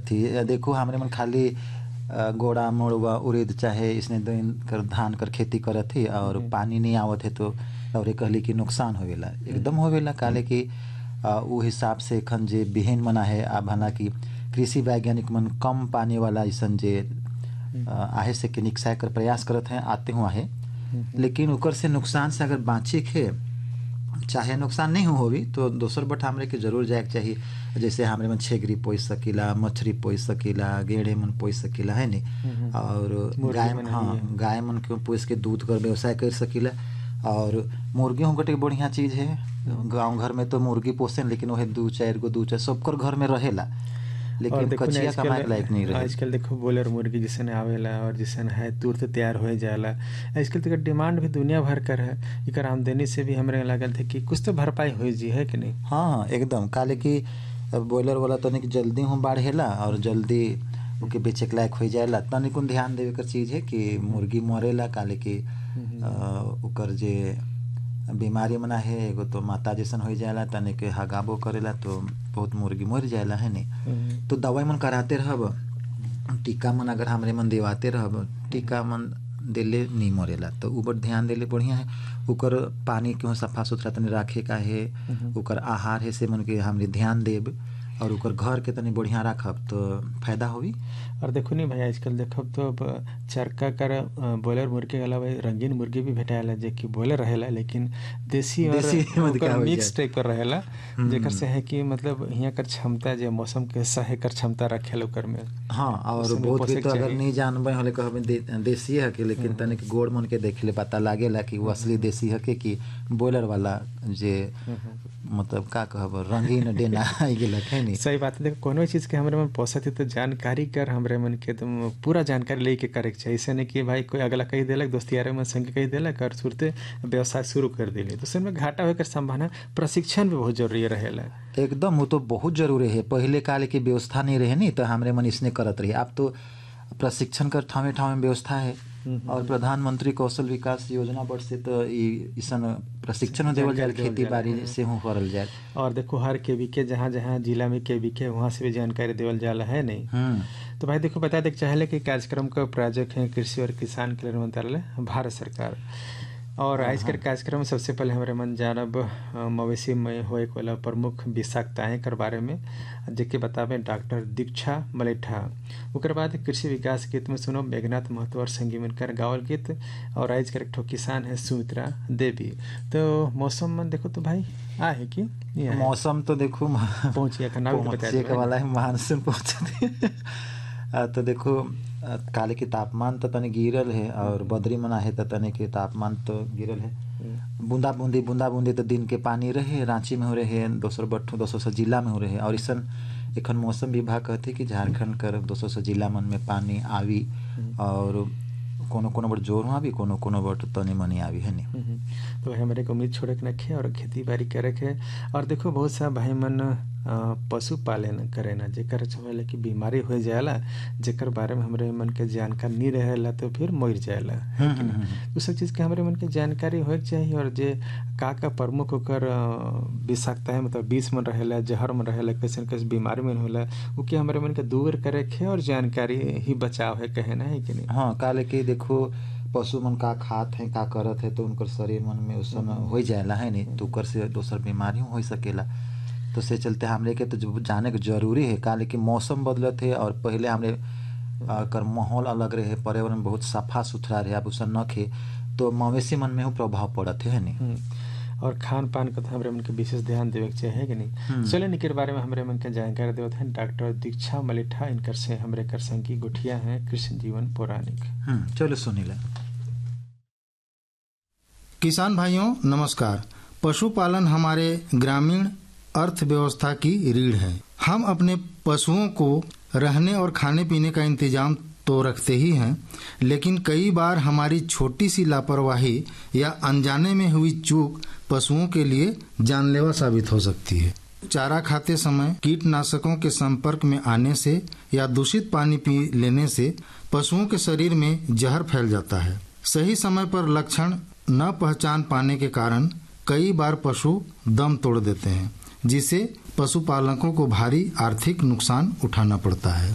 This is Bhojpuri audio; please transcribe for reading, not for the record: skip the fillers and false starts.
थी। देखो हमरे मन खाली गोड़ा मोड़वा उड़ीद चाहे इसने दिन कर धान कर खेती करत थी और पानी नहीं आवत है तो और कहली कि नुकसान होवेला, एकदम होवेला। काले कि उ हिसाब से एखन जे बिहेन मना है अब हालांकि कृषि वैज्ञानिक मन कम पानी वाला ऐसन जे आहे से कि निकसाय कर प्रयास करत हैं आते हुआ है, लेकिन उकर से नुकसान से अगर बाँचे खे चाहे नुकसान नहीं होवी तो दोसर बट हमरे के जरूर जाए के चाहिए। जैसे हमरे मन छेगरी पोस सकीला, मछली पोस सकीला, गेड़े मन पोस सकीला है नी, और गाय मन के पोस के दूध कर व्यवसाय कर सकीला। और मुर्गी होगटे बढ़िया चीज है, गांव घर में तो मुर्गी पोसें लेकिन वह दू चार सबकर घर में रहेला, लेकिन कचिया कमाए लायक नहीं रहे। आजकल देखो बॉयलर मुर्गी जिसन आवेला और जिसन है तुरंत तैयार हो जाला। आजकल तक डिमांड भी दुनिया भर कर है, इकर आमदनी से भी हमरे लागल थे कि कुछ तो भरपाई हो जी है कि नहीं। हाँ एकदम, काले कि बॉयलर वाला तनिक जल्दी हम बाढ़ेला और जल्दी ओके बेचे के लायक हो जाएला। तनिक ध्यान देवे कर चीज है कि मुर्गी मरेला, काले कि ओकर जे बीमारी मना है एगो तो माता जैसन हो जाएला, तने के हगाबो करेला तो बहुत मुर्गी मर जाएला है नहीं। तो दवाई मन कराते रहब, टीका मन अगर हमरे मन देवाते रहब, टीका मन देले नहीं मरेला तो ऊपर ध्यान देले बढ़िया है। उकर पानी क्यों सफा सुथरा तने राखे का है, उकर आहार है से मन के हमरे ध्यान देब और उकर घर के तनी बढ़िया रखब तो फायदा होगी। और देखो नहीं भाई आजकल देखब तो चरका कर बॉयलर मुर्गी के अलावा रंगीन मुर्गी भी भेटाला जे कि बॉयलर रहेला लेकिन देसी और मिक्स टाइप कर रहेला, जेकर से है कि मतलब यहाँ कर क्षमता जे मौसम के सहे कर क्षमता रखेला ओकर में। हाँ और बहुत भी तो अगर नहीं जानबे होले कहबे देसी है कि, लेकिन तने के गोड़ मन के देखले पता लागेला कि वो असली देसी है कि बॉयलर वाला जे मतलब का कहब रंगीन डेना आई गेलक है नहीं। सही बात है। देखो कोनो चीज के हमरे मन पोसत है तो जानकारी कर हमरे मन के तुम पूरा जानकारी लेके करे के चाहिए। ऐसे नहीं कि भाई कोई अगला कही देलक दोस्त यार मन संग कही देलक और तुरंत व्यवसाय शुरू कर दिले तो उसमें घाटा होकर संभावना। प्रशिक्षण भी बहुत जरूरी रहेला एकदम, वो तो बहुत जरूरी है। पहले काल की व्यवस्था नहीं रहे नहीं तो हमरे मन इसने करत रही, अब तो प्रशिक्षण कर ठावे ठावे व्यवस्था है और प्रधानमंत्री कौशल विकास योजना बढ़ से तो इसन प्रशिक्षण देवल जाए, खेती बाड़ी से हो करल जाए। और देखो हर केवीके जहाँ जहाँ जिला में केवीके वहाँ से भी जानकारी देवल जाला है नहीं। तो भाई देखो बता देख चाहे कि कार्यक्रम का प्रायोजक है कृषि और किसान कल्याण मंत्रालय भारत सरकार। और आज के कार्यक्रम में सबसे पहले हमारे मन जानब मवेशी में होए वाला प्रमुख विषाक्तताएं कर बारे में जेके बतावे डॉक्टर दीक्षा मलेठा। ओकर बाद कृषि विकास गीत में सुनो मेघनाथ महतो और संगीमन कर गावल गीत। और आज के एक किसान है सुमित्रा देवी। तो मौसम में देखो तो भाई है कि मौसम तो देखो पहुंचिए का नाम बताया वाला है मानसून पहुंचते तो देखो काले के तापमान तो तने गिरल है और बदरी मना है तो तने के तापमान तो गिरल है। बूंदा बूंदी तो दिन के पानी रहे, रांची में हो रहे, 200 जिला में हो रहे। और इसन एखन मौसम विभाग कहते कि झारखंड कर 200 जिला मन में पानी आवी और कोनो बड़ जोर आवी, कोनो बड़ तनी मनी आवी है नहीं। तो हमारे को उम्मीद छोड़े के रखे और खेती बाड़ी करे के। और देखो बहुत सा भाई मन पशु पालन करे ना जेकर चाहेला कि बीमारी हो जाएला जेकर बारे में हमरे मन के जानकारी नहीं रहेला तो फिर मर जाएला है कि नहीं। तो सब चीज़ के हमरे मन के जानकारी होए के चाहिए। और जे का प्रमुख होकर विषाक्तता है मतलब विष मन रहेला, जहर मन रहेला, कैसे बीमारी में होला वो के हमरे मन के दूर करे के और जानकारी ही बचाव है कहना है कि नहीं। हाँ काले के देखो पशु मन का खात है का करत है तो उनकर शरीर मन में उस समय हो जाएला है नहीं, तो कर दोसर बीमारी हो सकेला। तो से चलते हमरे के तो जाने के जरूरी है काले कि मौसम बदलत है और पहले हमरे कर माहौल अलग रहे, पर्यावरण बहुत साफा सुथरा रहे, अब उसन नखे तो मवेशी मन में हो प्रभाव पड़त है नहीं। और खान पान का तो हमरे मन के विशेष ध्यान देवे के चाहिए कि नहीं। चले निकर बारे में हमरे मन के जानकारी देवत हैं डॉक्टर दीक्षा मलेठा। इनकर से हमरे कर संगी गुठिया हैं कृष्ण जीवन पौराणिक। चलो सुनिला। किसान भाइयों नमस्कार। पशुपालन हमारे ग्रामीण अर्थव्यवस्था की रीढ़ है। हम अपने पशुओं को रहने और खाने पीने का इंतजाम तो रखते ही हैं, लेकिन कई बार हमारी छोटी सी लापरवाही या अनजाने में हुई चूक पशुओं के लिए जानलेवा साबित हो सकती है। चारा खाते समय कीटनाशकों के संपर्क में आने से या दूषित पानी पी लेने से पशुओं के शरीर में जहर फैल जाता है। सही समय पर लक्षण न पहचान पाने के कारण कई बार पशु दम तोड़ देते हैं, जिससे पशुपालकों को भारी आर्थिक नुकसान उठाना पड़ता है।